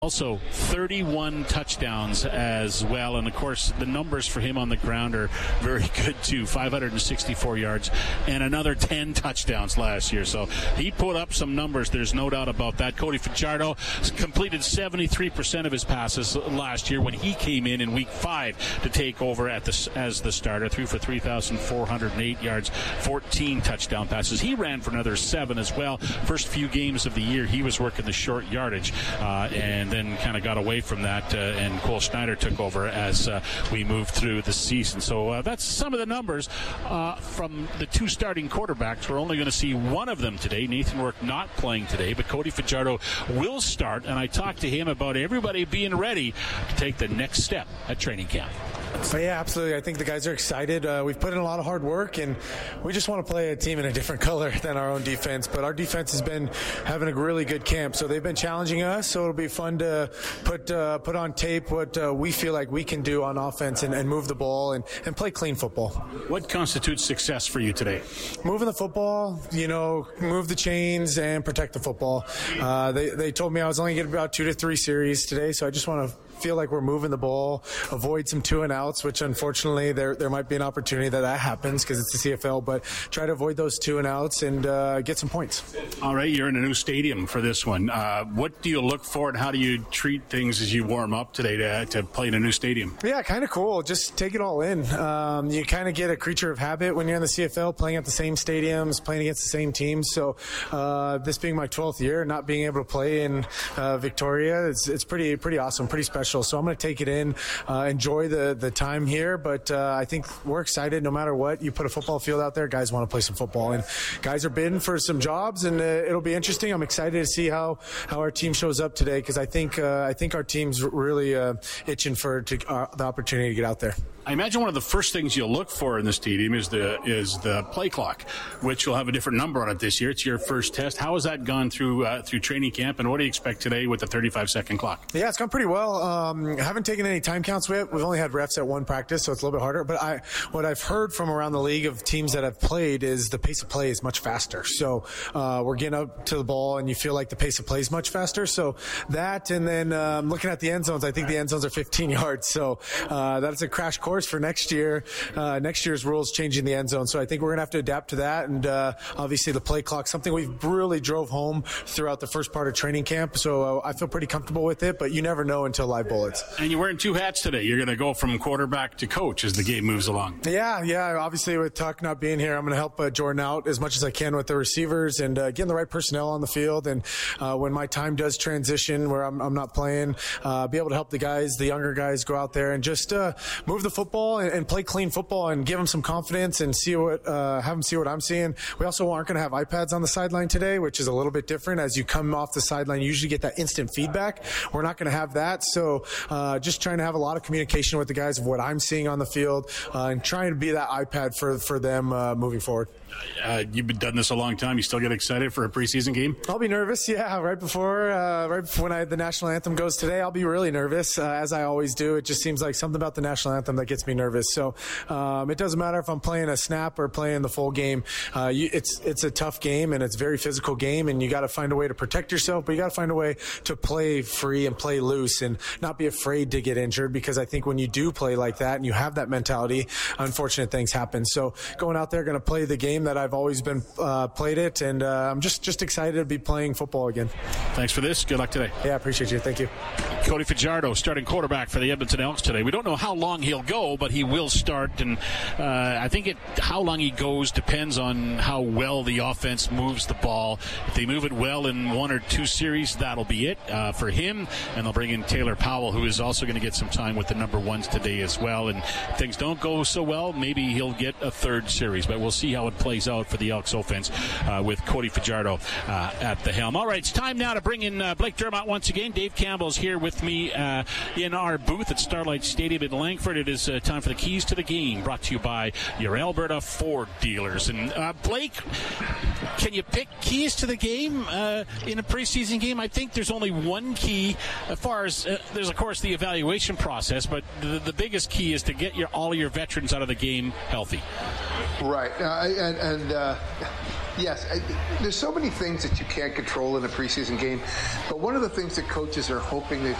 Also, 31 touchdowns as well. And, of course, the numbers for him on the ground are very good, too. 564 yards and another 10 touchdowns last year. So he put up some numbers. There's no doubt about that. Cody Fajardo completed 73% of his passes last year when he came in Week 5 to take over as the starter. Threw for 3,408 yards, 14 touchdown passes. He ran for another 7 as well. First few games of the year, he was working the short yardage. And then kind of got away from that, and Cole Schneider took over as we moved through the season. So that's some of the numbers from the two starting quarterbacks. We're only going to see one of them today. Nathan Rourke not playing today, but Cody Fajardo will start, and I talked to him about everybody being ready to take the next step at training camp. Yeah, absolutely. I think the guys are excited. We've put in a lot of hard work, and we just want to play a team in a different color than our own defense. But our defense has been having a really good camp, so they've been challenging us. So it'll be fun to put on tape what we feel like we can do on offense and move the ball and play clean football. What constitutes success for you today? Moving the football, move the chains and protect the football. They told me I was only getting about 2 to 3 series today, so I just want to feel like we're moving the ball, avoid some 2-and-outs, which unfortunately there might be an opportunity that happens because it's the CFL, but try to avoid those 2-and-outs and get some points. All right, you're in a new stadium for this one. What do you look for, and how do you treat things as you warm up today to play in a new stadium? Yeah, kind of cool. Just take it all in. You kind of get a creature of habit when you're in the CFL, playing at the same stadiums, playing against the same teams. So this being my 12th year, not being able to play in Victoria, it's pretty awesome, pretty special. So I'm going to take it in, enjoy the time here, but I think we're excited no matter what. You put a football field out there, guys want to play some football, and guys are bidding for some jobs, and it'll be interesting. I'm excited to see how our team shows up today because I think our team's really itching for the opportunity to get out there. I imagine one of the first things you'll look for in the stadium is the play clock, which will have a different number on it this year. It's your first test. How has that gone through training camp, and what do you expect today with the 35-second clock? Yeah, it's gone pretty well. Haven't taken any time counts yet. We've only had refs at one practice, so it's a little bit harder. But what I've heard from around the league of teams that have played is the pace of play is much faster. So we're getting up to the ball, and you feel like the pace of play is much faster. So that, and then looking at the end zones, I think the end zones are 15 yards. So that's a crash course for next year. Next year's rules changing the end zone. So I think we're going to have to adapt to that. And obviously the play clock, something we've really drove home throughout the first part of training camp. So I feel pretty comfortable with it, but you never know until live bullets. And you're wearing 2 hats today. You're going to go from quarterback to coach as the game moves along. Yeah. Obviously with Tuck not being here, I'm going to help Jordan out as much as I can with the receivers and getting the right personnel on the field. And when my time does transition where I'm not playing, be able to help the younger guys go out there and just move the football and play clean football and give them some confidence and have them see what I'm seeing. We also aren't going to have iPads on the sideline today, which is a little bit different. As you come off the sideline, you usually get that instant feedback. We're not going to have that. So just trying to have a lot of communication with the guys of what I'm seeing on the field and trying to be that iPad for them moving forward. You've been done this a long time. You still get excited for a preseason game? I'll be nervous, yeah. Right before when the national anthem goes today, I'll be really nervous, as I always do. It just seems like something about the national anthem that gets me nervous. So it doesn't matter if I'm playing a snap or playing the full game. It's a tough game, and it's a very physical game, and you got to find a way to protect yourself, but you got to find a way to play free and play loose and not be afraid to get injured, because I think when you do play like that and you have that mentality, unfortunate things happen. So going out there, going to play the game that I've always been played it, and I'm just excited to be playing football again. Thanks for this. Good luck today. Yeah, I appreciate you. Thank you. Cody Fajardo, starting quarterback for the Edmonton Elks today. We don't know how long he'll go, but he will start, and I think how long he goes depends on how well the offense moves the ball. If they move it well in 1 or 2 series, that'll be it for him, and they'll bring in Taylor Powell, who is also going to get some time with the number 1s today as well. And if things don't go so well, maybe he'll get a 3rd series, but we'll see how it plays out for the Elks offense with Cody Fajardo at the helm. All right, it's time now to bring in Blake Dermott once again. Dave Campbell's here with me in our booth at Starlight Stadium in Langford. It is time for the Keys to the Game, brought to you by your Alberta Ford dealers. And Blake, can you pick keys to the game in a preseason game? I think there's only one key as far as there's, of course, the evaluation process, but the biggest key is to get all of your veterans out of the game healthy. Right. Yes, there's so many things that you can't control in a preseason game, but one of the things that coaches are hoping that